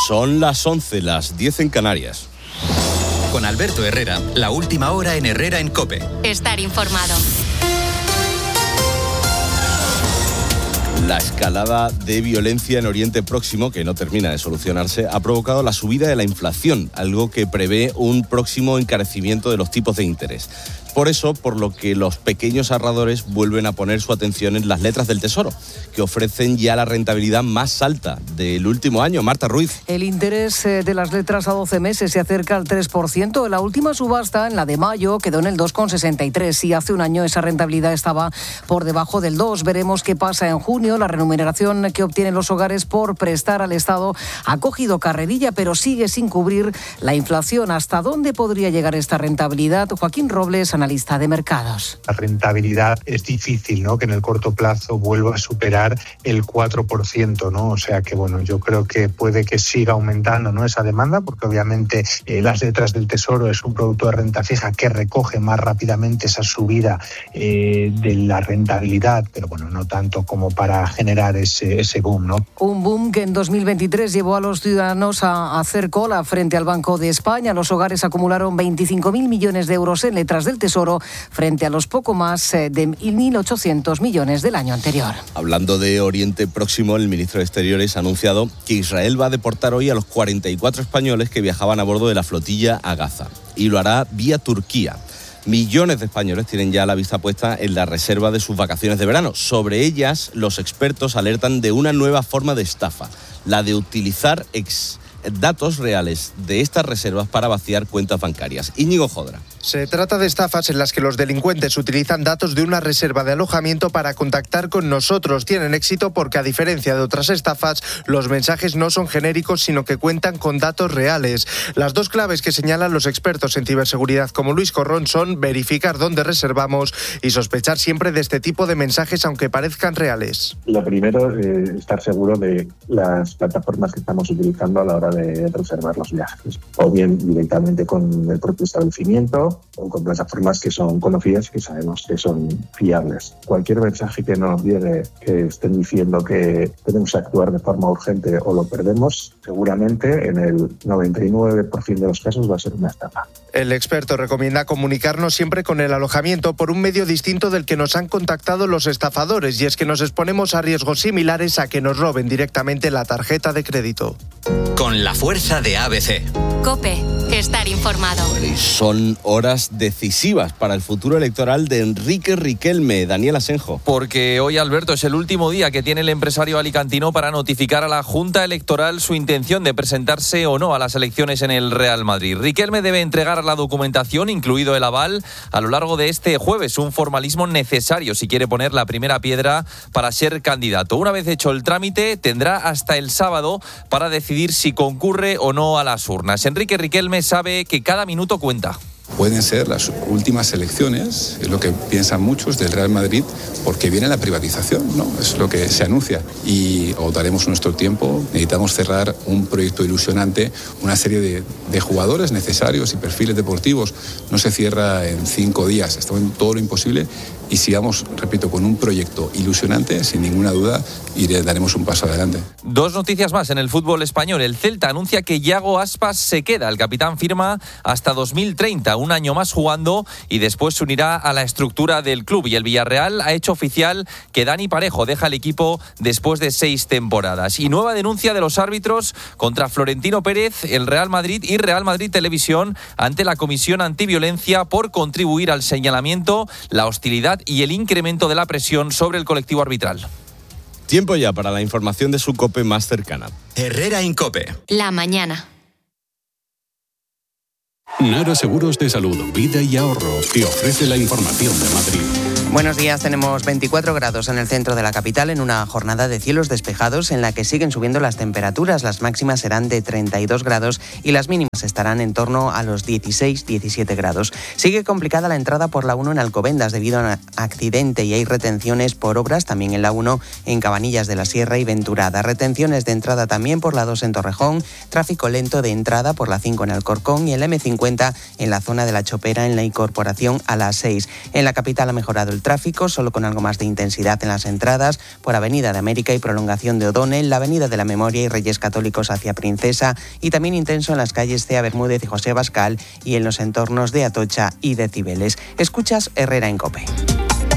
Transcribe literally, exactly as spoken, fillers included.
Son las once, las diez en Canarias. Con Alberto Herrera, la última hora en Herrera en COPE. Estar informado. La escalada de violencia en Oriente Próximo, que no termina de solucionarse, ha provocado la subida de la inflación, algo que prevé un próximo encarecimiento de los tipos de interés. Por eso, por lo que los pequeños ahorradores vuelven a poner su atención en las letras del Tesoro, que ofrecen ya la rentabilidad más alta del último año. Marta Ruiz. El interés de las letras a doce meses se acerca al tres por ciento. En la última subasta, en la de mayo, quedó en el dos coma sesenta y tres y hace un año esa rentabilidad estaba por debajo del dos. Veremos qué pasa en junio. La remuneración que obtienen los hogares por prestar al Estado ha cogido carrerilla, pero sigue sin cubrir la inflación. ¿Hasta dónde podría llegar esta rentabilidad? Joaquín Robles, analista de mercados. La rentabilidad es difícil, ¿no?, que en el corto plazo vuelva a superar el cuatro por ciento, ¿no? O sea que, bueno, yo creo que puede que siga aumentando, ¿no?, esa demanda, porque obviamente eh, las letras del Tesoro es un producto de renta fija que recoge más rápidamente esa subida eh, de la rentabilidad, pero bueno, no tanto como para generar ese, ese boom, ¿no? Un boom que en dos mil veintitrés llevó a los ciudadanos a hacer cola frente al Banco de España. Los hogares acumularon veinticinco mil millones de euros en letras del Tesoro frente a los poco más de mil ochocientos millones del año anterior. Hablando de Oriente Próximo, el ministro de Exteriores ha anunciado que Israel va a deportar hoy a los cuarenta y cuatro españoles que viajaban a bordo de la flotilla a Gaza, y lo hará vía Turquía. Millones de españoles tienen ya la vista puesta en la reserva de sus vacaciones de verano. Sobre ellas, los expertos alertan de una nueva forma de estafa, la de utilizar ex datos reales de estas reservas para vaciar cuentas bancarias. Íñigo Jodra. Se trata de estafas en las que los delincuentes utilizan datos de una reserva de alojamiento para contactar con nosotros. Tienen éxito porque, a diferencia de otras estafas, los mensajes no son genéricos, sino que cuentan con datos reales. Las dos claves que señalan los expertos en ciberseguridad como Luis Corrón son verificar dónde reservamos y sospechar siempre de este tipo de mensajes, aunque parezcan reales. Lo primero es eh, estar seguro de las plataformas que estamos utilizando a la hora de reservar los viajes, o bien directamente con el propio establecimiento o con plataformas que son conocidas y que sabemos que son fiables. Cualquier mensaje que nos llegue que estén diciendo que tenemos que actuar de forma urgente o lo perdemos, seguramente en el noventa y nueve por ciento de los casos va a ser una estafa. El experto recomienda comunicarnos siempre con el alojamiento por un medio distinto del que nos han contactado los estafadores, y es que nos exponemos a riesgos similares a que nos roben directamente la tarjeta de crédito. Con la fuerza de A B C. COPE. Estar informado. Y son horas decisivas para el futuro electoral de Enrique Riquelme. Daniel Asenjo. Porque hoy, Alberto, es el último día que tiene el empresario alicantino para notificar a la Junta Electoral su intención de presentarse o no a las elecciones en el Real Madrid. Riquelme debe entregar la documentación, incluido el aval, a lo largo de este jueves, un formalismo necesario si quiere poner la primera piedra para ser candidato. Una vez hecho el trámite, tendrá hasta el sábado para decidir si concurre o no a las urnas. Enrique Riquelme sabe que cada minuto cuenta. Pueden ser las últimas elecciones, es lo que piensan muchos del Real Madrid, porque viene la privatización, ¿no? Es lo que se anuncia. Y agotaremos nuestro tiempo, necesitamos cerrar un proyecto ilusionante, una serie de, de jugadores necesarios y perfiles deportivos. No se cierra en cinco días, estamos en todo lo imposible. Y sigamos, repito, con un proyecto ilusionante, sin ninguna duda, y daremos un paso adelante. Dos noticias más en el fútbol español. El Celta anuncia que Yago Aspas se queda. El capitán firma hasta dos mil treinta, un año más jugando, y después se unirá a la estructura del club. Y el Villarreal ha hecho oficial que Dani Parejo deja el equipo después de seis temporadas. Y nueva denuncia de los árbitros contra Florentino Pérez, el Real Madrid y Real Madrid Televisión ante la Comisión Antiviolencia por contribuir al señalamiento, la hostilidad y el incremento de la presión sobre el colectivo arbitral. Tiempo ya para la información de su COPE más cercana. Herrera en COPE. La mañana. Nara Seguros de Salud, Vida y Ahorro te ofrece la información de Madrid. Buenos días, tenemos veinticuatro grados en el centro de la capital en una jornada de cielos despejados en la que siguen subiendo las temperaturas. Las máximas serán de treinta y dos grados y las mínimas estarán en torno a los dieciséis diecisiete grados. Sigue complicada la entrada por la uno en Alcobendas debido a un accidente y hay retenciones por obras también en la uno en Cabanillas de la Sierra y Venturada. Retenciones de entrada también por la dos en Torrejón, tráfico lento de entrada por la cinco en Alcorcón y el eme cincuenta cincuenta en la zona de La Chopera en la incorporación a las seis. En la capital ha mejorado el tráfico, solo con algo más de intensidad en las entradas por Avenida de América y prolongación de O'Donnell, la Avenida de la Memoria y Reyes Católicos hacia Princesa, y también intenso en las calles Cea Bermúdez y José Bascal y en los entornos de Atocha y de Cibeles. Escuchas Herrera en COPE.